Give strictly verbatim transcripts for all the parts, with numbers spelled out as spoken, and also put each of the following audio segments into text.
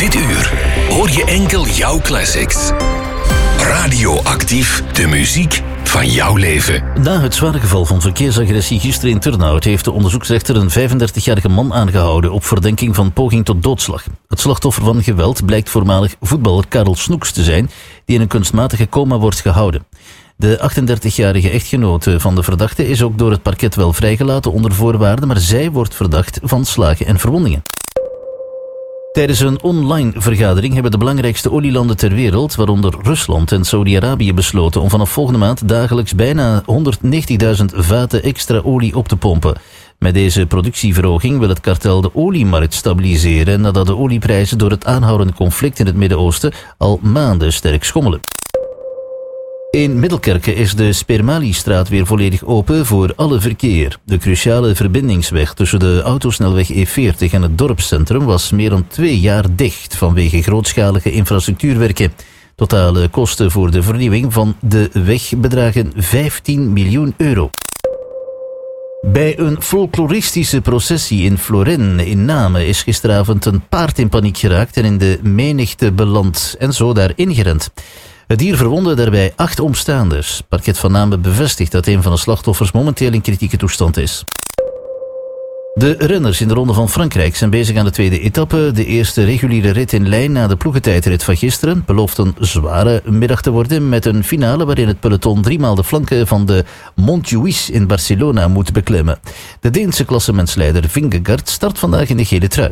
Dit uur hoor je enkel jouw classics. Radioactief, de muziek van jouw leven. Na het zware geval van verkeersagressie gisteren in Turnhout heeft de onderzoeksrechter een vijfendertigjarige man aangehouden op verdenking van poging tot doodslag. Het slachtoffer van geweld blijkt voormalig voetballer Karel Snoeks te zijn, die in een kunstmatige coma wordt gehouden. De achtendertigjarige echtgenote van de verdachte is ook door het parket wel vrijgelaten onder voorwaarden, maar zij wordt verdacht van slagen en verwondingen. Tijdens een online vergadering hebben de belangrijkste olielanden ter wereld, waaronder Rusland en Saudi-Arabië, besloten om vanaf volgende maand dagelijks bijna honderdnegentigduizend vaten extra olie op te pompen. Met deze productieverhoging wil het kartel de oliemarkt stabiliseren nadat de olieprijzen door het aanhoudende conflict in het Midden-Oosten al maanden sterk schommelen. In Middelkerke is de Spermali-straat weer volledig open voor alle verkeer. De cruciale verbindingsweg tussen de autosnelweg E veertig en het dorpscentrum was meer dan twee jaar dicht vanwege grootschalige infrastructuurwerken. Totale kosten voor de vernieuwing van de weg bedragen vijftien miljoen euro. Bij een folkloristische processie in Florijn in Namen is gisteravond een paard in paniek geraakt en in de menigte beland en zo daar ingerend. Het dier verwondde daarbij acht omstaanders. Parket van Namen bevestigt dat een van de slachtoffers momenteel in kritieke toestand is. De renners in de Ronde van Frankrijk zijn bezig aan de tweede etappe. De eerste reguliere rit in lijn na de ploegentijdrit van gisteren belooft een zware middag te worden met een finale waarin het peloton driemaal de flanken van de Montjuïc in Barcelona moet beklimmen. De Deense klassementsleider Vingegaard start vandaag in de gele trui.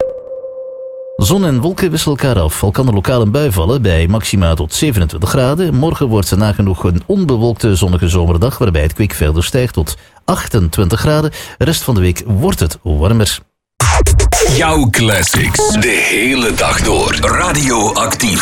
Zon en wolken wisselen elkaar af. Al kan er lokaal een bui vallen bij maxima tot zevenentwintig graden. Morgen wordt het nagenoeg een onbewolkte zonnige zomerdag waarbij het kwik verder stijgt tot achtentwintig graden. De rest van de week wordt het warmer. Jouw classics. De hele dag door. Radioactief.